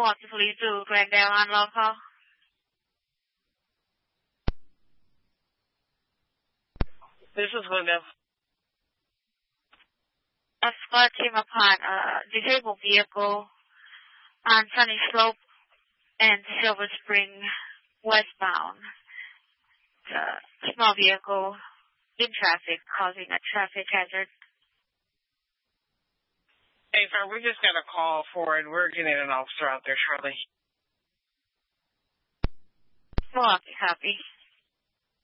4 to flee to Glendale on local. This is Glendale. A squad came upon a disabled vehicle on Sunny Slope and Silver Spring westbound. The small vehicle in traffic causing a traffic hazard. Hey, sir, we just got a call for it. We're getting an officer out there shortly. Well, copy.